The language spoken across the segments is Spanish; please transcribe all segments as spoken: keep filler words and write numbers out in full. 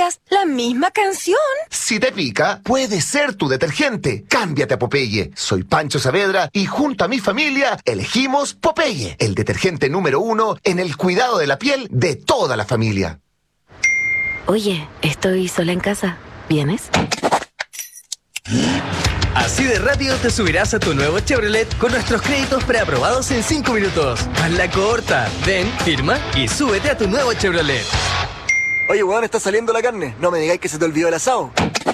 días la misma canción. Si te pica, puede ser tu detergente. Cámbiate a Popeye. Soy Pancho Saavedra y junto a mi familia elegimos Popeye, el detergente número uno en el cuidado de la piel de toda la familia. Oye, estoy sola en casa. ¿Vienes? Así de rápido te subirás a tu nuevo Chevrolet con nuestros créditos preaprobados en cinco minutos. Haz la corta. Ven, firma y súbete a tu nuevo Chevrolet. Oye, weón, está saliendo la carne. No me digáis que se te olvidó el asado.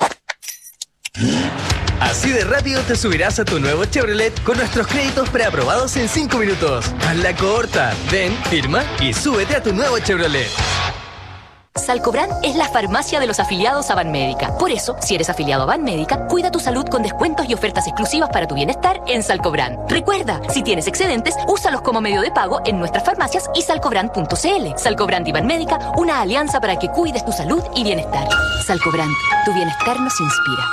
Así de rápido te subirás a tu nuevo Chevrolet con nuestros créditos preaprobados en cinco minutos. Haz la corta. Ven, firma y súbete a tu nuevo Chevrolet. Salcobran es la farmacia de los afiliados a Banmédica. Por eso, si eres afiliado a Banmédica, cuida tu salud con descuentos y ofertas exclusivas para tu bienestar en Salcobran. Recuerda, si tienes excedentes, úsalos como medio de pago en nuestras farmacias y salcobran punto c l. Salcobran y Banmédica, una alianza para que cuides tu salud y bienestar. Salcobran, tu bienestar nos inspira.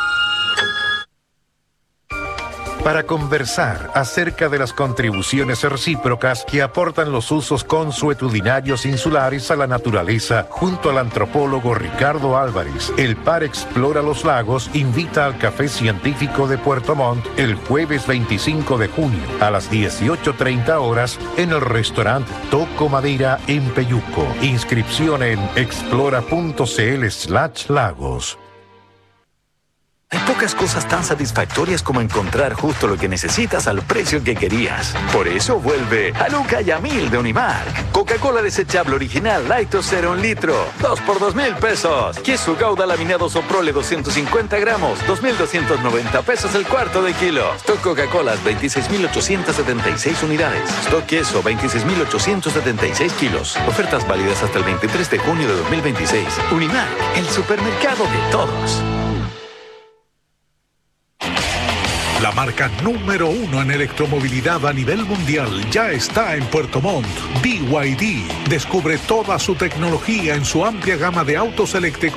Para conversar acerca de las contribuciones recíprocas que aportan los usos consuetudinarios insulares a la naturaleza, junto al antropólogo Ricardo Álvarez, el Par Explora los Lagos invita al Café Científico de Puerto Montt el jueves veinticinco de junio a las dieciocho treinta horas en el restaurante Toco Madera en Peyuco. Inscripción en explora punto c l slash lagos. Hay pocas cosas tan satisfactorias como encontrar justo lo que necesitas al precio que querías. Por eso vuelve Haluca Yamil de Unimark. Coca-Cola desechable original Light o Cero un litro, dos por dos mil pesos. Queso Gouda laminado Soprole doscientos cincuenta gramos, dos mil doscientos noventa pesos el cuarto de kilo. Stock Coca-Cola veintiséis mil ochocientas setenta y seis unidades. Stock queso veintiséis mil ochocientos setenta y seis kilos. Ofertas válidas hasta el veintitrés de junio de dos mil veintiséis. Unimark, el supermercado de todos. La marca número uno en electromovilidad a nivel mundial ya está en Puerto Montt. B Y D. Descubre toda su tecnología en su amplia gama de autos eléctricos